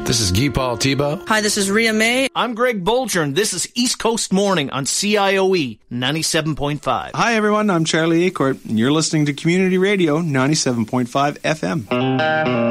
This is Guy Paul Thibault. Hi, this is Rhea May. I'm Greg Bolger, and this is East Coast Morning on CIOE 97.5. Hi, everyone. I'm Charlie Acorn, and you're listening to Community Radio 97.5 FM.